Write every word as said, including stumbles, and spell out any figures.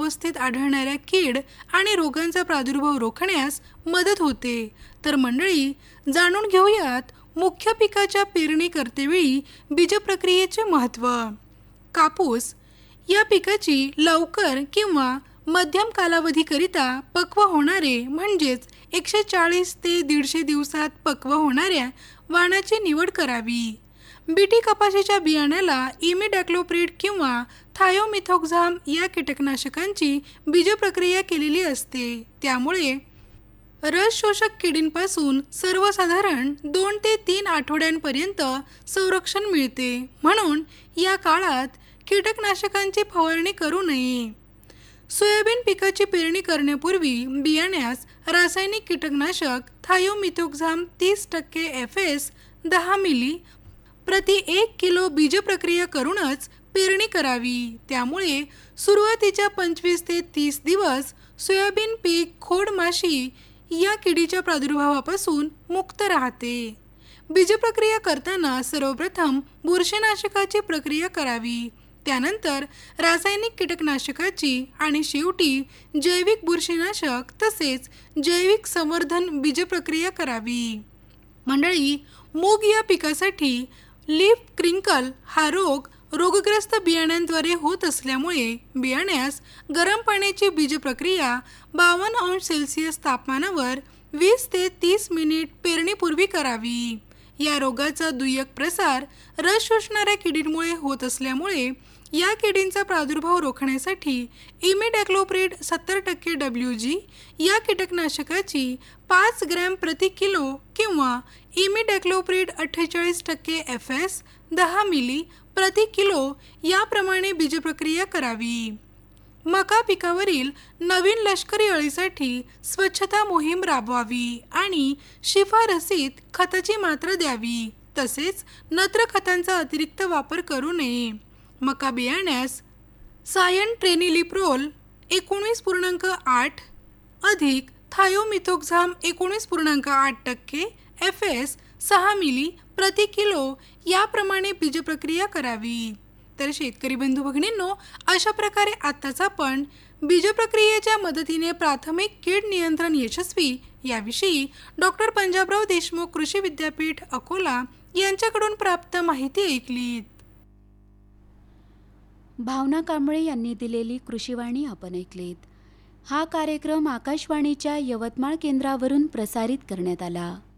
अवस्थेत आढळणाऱ्या कीड आणि रोगांचा प्रादुर्भाव रोखण्यास मदत होते. तर मंडळी, जाणून घेऊयात मुख्य पिकाच्या पेरणी करतेवेळी बीजप्रक्रियेचे महत्त्व. कापूस या पिकाची लवकर किंवा मध्यम कालावधीकरिता पक्व होणारे म्हणजेच एकशे चाळीस ते दीडशे दिवसात पक्व होणाऱ्या वाणाची निवड करावी. बीटी कपाशीच्या बियाण्याला इमिडॅक्लोप्रिड किंवा थायोमिथोक्झाम या कीटकनाशकांची बीजप्रक्रिया केलेली असते. त्यामुळे रस शोषक किडींपासून सर्वसाधारण दोन ते तीन आठवड्यांपर्यंत संरक्षण मिळते. म्हणून या काळात कीटकनाशकांची फवारणी करू नये. सोयाबीन पिकाची पेरणी करण्यापूर्वी बियाण्यास रासायनिक कीटकनाशक थायोमिथोक्झाम तीस टक्के एफ एस दहा मिली प्रति एक किलो बीजप्रक्रिया करूनच पेरणी करावी. त्यामुळे सुरुवातीच्या पंचवीस ते तीस दिवस सोयाबीन पीक खोडमाशी या किडीच्या प्रादुर्भावापासून मुक्त राहते. बीजप्रक्रिया करताना सर्वप्रथम बुरशीनाशकाची प्रक्रिया करावी, त्यानंतर रासायनिक कीटकनाशकाची आणि शेवटी जैविक बुरशीनाशक तसेच जैविक संवर्धन बीजप्रक्रिया करावी. मंडळी, मूग या पिकासाठी लीफ क्रिंकल हा रोग रोगग्रस्त बियाण्यांद्वारे होत असल्यामुळे बियाण्यास गरम पाण्याची बीजप्रक्रिया बावन्न अंश सेल्सिअस तापमानावर वीस ते तीस मिनिट पेरणीपूर्वी करावी. या रोगाचा दुय्यक प्रसार रस शोषणाऱ्या किडींमुळे होत असल्यामुळे या किडींचा प्रादुर्भाव रोखण्यासाठी इमिडॅक्लोप्रिड सत्तर टक्के डब्ल्यू जी या कीटकनाशकाची पाच ग्रॅम प्रति किलो किंवा इमिडॅक्लोप्रिड अठ्ठेचाळीस टक्के एफ एस दहा मिली प्रति किलो याप्रमाणे बीजप्रक्रिया करावी. मका पिकावरील नवीन लष्करी अळीसाठी स्वच्छता मोहीम राबवावी आणि शिफारसीत खताची मात्रा द्यावी. तसेच नत्र खतांचा अतिरिक्त वापर करू नये. मका बियाण्यास सायन ट्रेनिलिप्रोल एकोणीस पूर्णांक आठ अधिक थायोमिथोक्झाम एकोणीस पूर्णांक आठ टक्के एफ एस सहा मिली प्रति किलो याप्रमाणे बीजप्रक्रिया करावी. तर शेतकरी बंधू भगिनींनो, अशा प्रकारे आत्ताच आपण बीजप्रक्रियेच्या मदतीने प्राथमिक कीड नियंत्रण यशस्वी याविषयी डॉक्टर पंजाबराव देशमुख कृषी विद्यापीठ अकोला यांच्याकडून प्राप्त माहिती ऐकलीत. भावना कांबळे यांनी दिलेली कृषीवाणी आपण ऐकलीत. हा कार्यक्रम आकाशवाणीच्या यवतमाळ केंद्रावरून प्रसारित करण्यात आला.